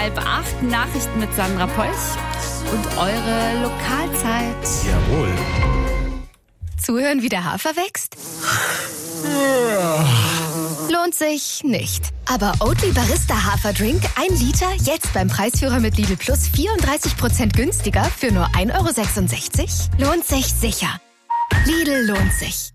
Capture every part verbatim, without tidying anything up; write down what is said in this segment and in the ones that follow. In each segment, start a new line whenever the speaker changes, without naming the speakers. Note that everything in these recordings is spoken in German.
halb acht, Nachrichten mit Sandra Polch und eure Lokalzeit.
Jawohl.
Zuhören, wie der Hafer wächst? Lohnt sich nicht. Aber Oatly Barista Haferdrink, ein Liter, jetzt beim Preisführer mit Lidl Plus vierunddreißig Prozent günstiger für nur ein Euro sechsundsechzig? Lohnt sich sicher. Lidl lohnt sich.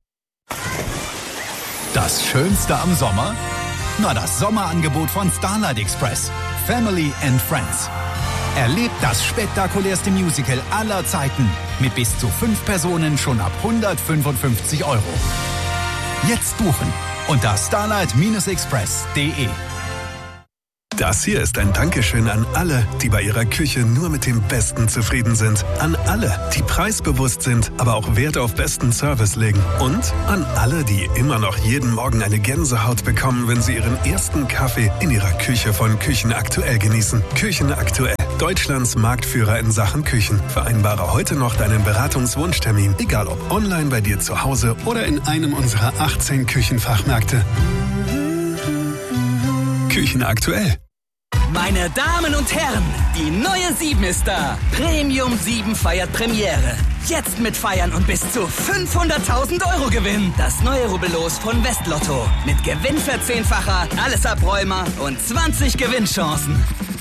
Das Schönste am Sommer? Na, das Sommerangebot von Starlight Express. Family and Friends. Erlebt das spektakulärste Musical aller Zeiten mit bis zu fünf Personen schon ab hundertfünfundfünfzig Euro. Jetzt buchen unter starlight express punkt de.
Das hier ist ein Dankeschön an alle, die bei ihrer Küche nur mit dem Besten zufrieden sind. An alle, die preisbewusst sind, aber auch Wert auf besten Service legen. Und an alle, die immer noch jeden Morgen eine Gänsehaut bekommen, wenn sie ihren ersten Kaffee in ihrer Küche von Küchenaktuell genießen. Küchenaktuell, Deutschlands Marktführer in Sachen Küchen. Vereinbare heute noch deinen Beratungswunschtermin, egal ob online bei dir zu Hause oder in einem unserer achtzehn Küchenfachmärkte. Küchenaktuell.
Meine Damen und Herren, die neue sieben ist da. Premium sieben feiert Premiere. Jetzt mit Feiern und bis zu fünfhunderttausend Euro Gewinn. Das neue Rubbellos von Westlotto. Mit Gewinnverzehnfacher, alles Abräumer und zwanzig Gewinnchancen.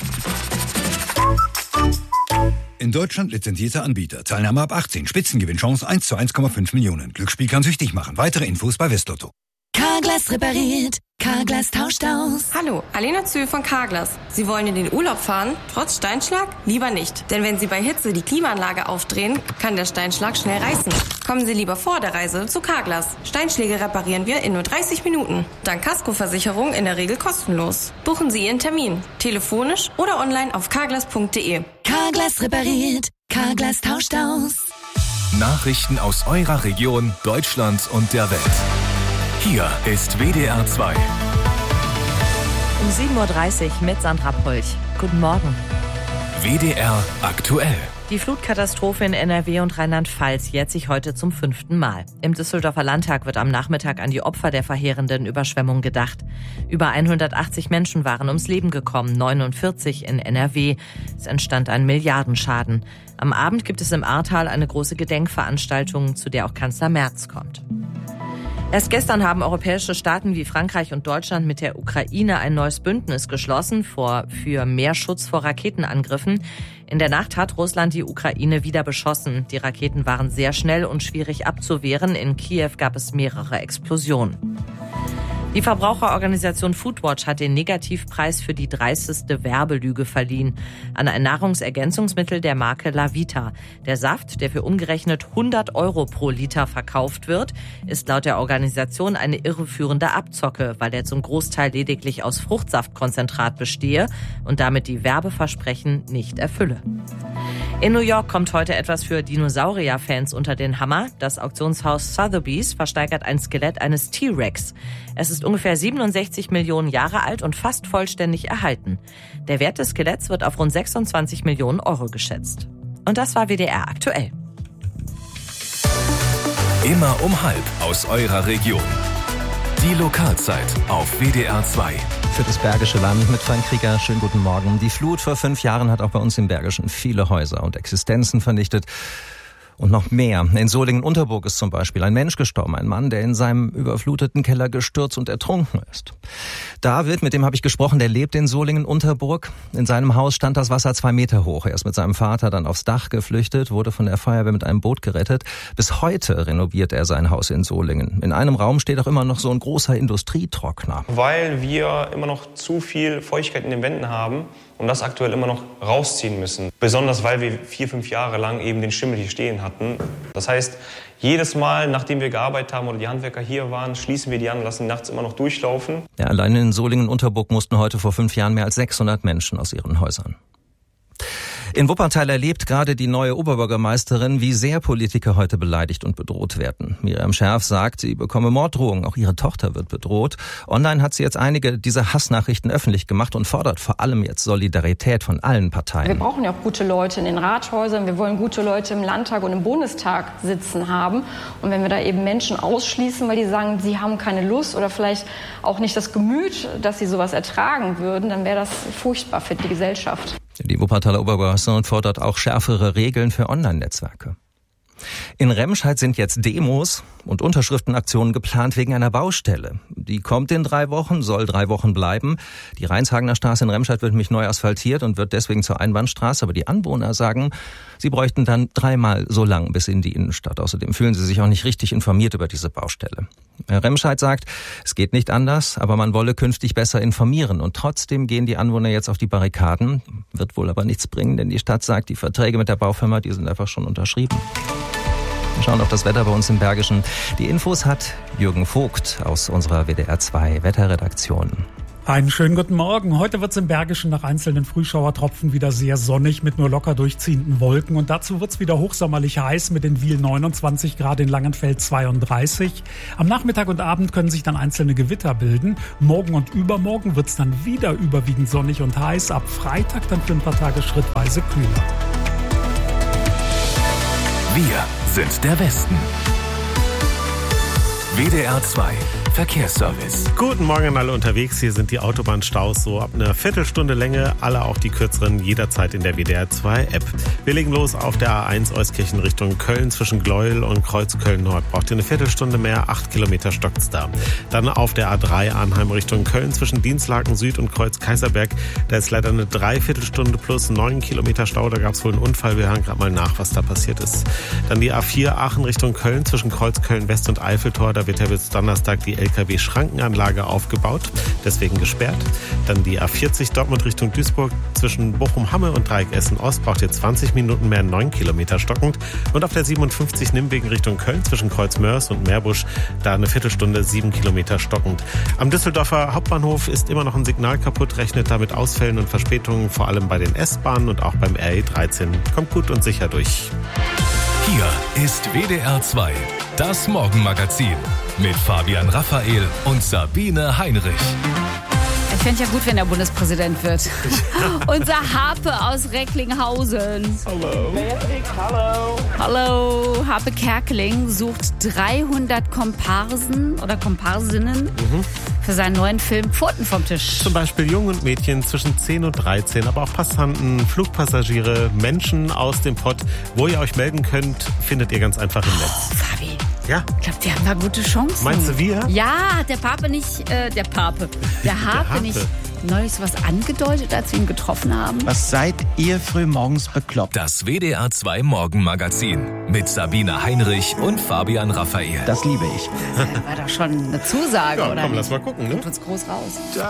In Deutschland lizenzierter Anbieter. Teilnahme ab achtzehn. Spitzengewinnchance eins zu eins Komma fünf Millionen. Glücksspiel kann süchtig machen. Weitere Infos bei Westlotto.
Carglass repariert. Carglass tauscht aus.
Hallo, Alena Zühl von Carglass. Sie wollen in den Urlaub fahren? Trotz Steinschlag? Lieber nicht. Denn wenn Sie bei Hitze die Klimaanlage aufdrehen, kann der Steinschlag schnell reißen. Kommen Sie lieber vor der Reise zu Carglass. Steinschläge reparieren wir in nur dreißig Minuten. Dank Kaskoversicherung in der Regel kostenlos. Buchen Sie Ihren Termin. Telefonisch oder online auf carglass punkt de.
Carglass repariert. Carglass tauscht aus.
Nachrichten aus eurer Region, Deutschland und der Welt. Hier ist W D R zwei.
Um sieben Uhr dreißig mit Sandra Polch. Guten Morgen.
W D R aktuell.
Die Flutkatastrophe in N R W und Rheinland-Pfalz jährt sich heute zum fünften Mal. Im Düsseldorfer Landtag wird am Nachmittag an die Opfer der verheerenden Überschwemmung gedacht. Über hundertachtzig Menschen waren ums Leben gekommen, neunundvierzig in N R W. Es entstand ein Milliardenschaden. Am Abend gibt es im Ahrtal eine große Gedenkveranstaltung, zu der auch Kanzler Merz kommt. Erst gestern haben europäische Staaten wie Frankreich und Deutschland mit der Ukraine ein neues Bündnis geschlossen vor, für mehr Schutz vor Raketenangriffen. In der Nacht hat Russland die Ukraine wieder beschossen. Die Raketen waren sehr schnell und schwierig abzuwehren. In Kiew gab es mehrere Explosionen. Die Verbraucherorganisation Foodwatch hat den Negativpreis für die dreisteste Werbelüge verliehen an ein Nahrungsergänzungsmittel der Marke Lavita. Der Saft, der für umgerechnet hundert Euro pro Liter verkauft wird, ist laut der Organisation eine irreführende Abzocke, weil er zum Großteil lediglich aus Fruchtsaftkonzentrat bestehe und damit die Werbeversprechen nicht erfülle. In New York kommt heute etwas für Dinosaurier-Fans unter den Hammer. Das Auktionshaus Sotheby's versteigert ein Skelett eines T-Rex. Es ist ungefähr siebenundsechzig Millionen Jahre alt und fast vollständig erhalten. Der Wert des Skeletts wird auf rund sechsundzwanzig Millionen Euro geschätzt. Und das war W D R aktuell.
Immer um halb aus eurer Region. Die Lokalzeit auf W D R zwei.
Für das Bergische Land mit Frank Krieger. Schönen guten Morgen. Die Flut vor fünf Jahren hat auch bei uns im Bergischen viele Häuser und Existenzen vernichtet. Und noch mehr. In Solingen-Unterburg ist zum Beispiel ein Mensch gestorben, ein Mann, der in seinem überfluteten Keller gestürzt und ertrunken ist. David, mit dem habe ich gesprochen, der lebt in Solingen-Unterburg. In seinem Haus stand das Wasser zwei Meter hoch. Er ist mit seinem Vater dann aufs Dach geflüchtet, wurde von der Feuerwehr mit einem Boot gerettet. Bis heute renoviert er sein Haus in Solingen. In einem Raum steht auch immer noch so ein großer Industrietrockner.
Weil wir immer noch zu viel Feuchtigkeit in den Wänden haben und das aktuell immer noch rausziehen müssen. Besonders, weil wir vier, fünf Jahre lang eben den Schimmel hier stehen hatten. Das heißt, jedes Mal, nachdem wir gearbeitet haben oder die Handwerker hier waren, schließen wir die an und lassen die nachts immer noch durchlaufen.
Ja, allein in Solingen-Unterburg mussten heute vor fünf Jahren mehr als sechshundert Menschen aus ihren Häusern. In Wuppertal erlebt gerade die neue Oberbürgermeisterin, wie sehr Politiker heute beleidigt und bedroht werden. Miriam Scherf sagt, sie bekomme Morddrohungen, auch ihre Tochter wird bedroht. Online hat sie jetzt einige dieser Hassnachrichten öffentlich gemacht und fordert vor allem jetzt Solidarität von allen Parteien.
Wir brauchen ja auch gute Leute in den Rathäusern, wir wollen gute Leute im Landtag und im Bundestag sitzen haben. Und wenn wir da eben Menschen ausschließen, weil die sagen, sie haben keine Lust oder vielleicht auch nicht das Gemüt, dass sie sowas ertragen würden, dann wäre das furchtbar für die Gesellschaft.
Die Wuppertaler Oberbürgermeisterin fordert auch schärfere Regeln für Online-Netzwerke. In Remscheid sind jetzt Demos und Unterschriftenaktionen geplant wegen einer Baustelle. Die kommt in drei Wochen, soll drei Wochen bleiben. Die Rheinshagener Straße in Remscheid wird nämlich neu asphaltiert und wird deswegen zur Einbahnstraße. Aber die Anwohner sagen, sie bräuchten dann dreimal so lang bis in die Innenstadt. Außerdem fühlen sie sich auch nicht richtig informiert über diese Baustelle. Remscheid sagt, es geht nicht anders, aber man wolle künftig besser informieren. Und trotzdem gehen die Anwohner jetzt auf die Barrikaden. Wird wohl aber nichts bringen, denn die Stadt sagt, die Verträge mit der Baufirma, die sind einfach schon unterschrieben. Wir schauen auf das Wetter bei uns im Bergischen. Die Infos hat Jürgen Vogt aus unserer W D R zwei Wetterredaktion.
Einen schönen guten Morgen. Heute wird es im Bergischen nach einzelnen Frühschauertropfen wieder sehr sonnig mit nur locker durchziehenden Wolken. Und dazu wird es wieder hochsommerlich heiß mit in Wiel neunundzwanzig Grad, in Langenfeld zweiunddreißig. Am Nachmittag und Abend können sich dann einzelne Gewitter bilden. Morgen und übermorgen wird es dann wieder überwiegend sonnig und heiß. Ab Freitag dann für ein paar Tage schrittweise kühler.
Wir sind der Westen. W D R zwei Verkehrsservice.
Guten Morgen an alle unterwegs. Hier sind die Autobahnstaus so ab einer Viertelstunde Länge. Alle auch die kürzeren jederzeit in der W D R zwei App. Wir legen los auf der A eins Euskirchen Richtung Köln zwischen Gleuel und Kreuz Köln Nord. Braucht ihr eine Viertelstunde mehr, acht Kilometer stockt's da. Dann auf der A drei Arnheim Richtung Köln zwischen Dienstlaken Süd und Kreuz Kaiserberg. Da ist leider eine Dreiviertelstunde plus neun Kilometer Stau. Da gab's wohl einen Unfall. Wir hören gerade mal nach, was da passiert ist. Dann die A vier Aachen Richtung Köln zwischen Kreuz Köln West und Eiffeltor. Da wird ja bis Donnerstag die L K W-Schrankenanlage aufgebaut, deswegen gesperrt. Dann die A vierzig Dortmund Richtung Duisburg zwischen Bochum-Hamme und Dreieck Essen-Ost braucht ihr zwanzig Minuten mehr, neun Kilometer stockend. Und auf der siebenundfünfzig Nimwegen Richtung Köln zwischen Kreuzmörs und Meerbusch, da eine Viertelstunde, sieben Kilometer stockend. Am Düsseldorfer Hauptbahnhof ist immer noch ein Signal kaputt, rechnet damit Ausfällen und Verspätungen, vor allem bei den S-Bahnen und auch beim R E dreizehn. Kommt gut und sicher durch.
Hier ist W D R zwei, das Morgenmagazin mit Fabian Raphael und Sabine Heinrich.
Ich fände ja gut, wenn er Bundespräsident wird. Unser Harpe aus Recklinghausen.
Hallo.
Hallo. Hallo. Harpe Kerkeling sucht dreihundert Komparsen oder Komparsinnen mhm. für seinen neuen Film Pfoten vom Tisch.
Zum Beispiel Jungen und Mädchen zwischen zehn und dreizehn, aber auch Passanten, Flugpassagiere, Menschen aus dem Pott. Wo ihr euch melden könnt, findet ihr ganz einfach im Netz.
Oh, Fabi.
Ja.
Ich glaube, wir haben da gute Chancen.
Meinst du wir?
Ja, hat der Pape nicht, äh, der Pape, der Harpe, der nicht neulich was angedeutet, als wir ihn getroffen haben?
Was seid ihr früh morgens bekloppt?
Das W D R zwei Morgenmagazin mit Sabine Heinrich und Fabian Raphael.
Das liebe ich.
Das war doch schon eine Zusage,
ja,
oder?
Komm,
nicht?
lass mal gucken. Ne?
Kommt uns groß raus.